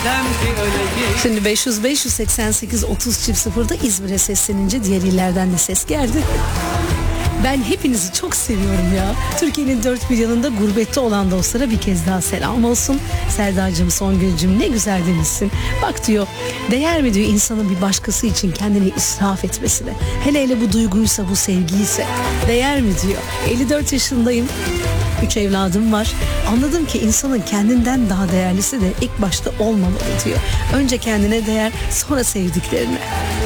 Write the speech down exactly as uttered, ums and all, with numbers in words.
Şimdi beş yüz beş yüz seksen sekiz otuz çift sıfırda İzmir'e seslenince diğer illerden de ses geldi. Ben hepinizi çok seviyorum ya. Türkiye'nin dört bir yanında gurbette olan dostlara bir kez daha selam olsun. Serdar'cığım, Songül'cüm ne güzel demişsin. Bak diyor, değer mi diyor insanın bir başkası için kendini israf etmesine. Hele hele bu duyguysa, bu sevgiyse değer mi diyor. elli dört yaşındayım. Üç evladım var. Anladım ki insanın kendinden daha değerlisi de ilk başta olmamalı diyor. Önce kendine değer, sonra sevdiklerine.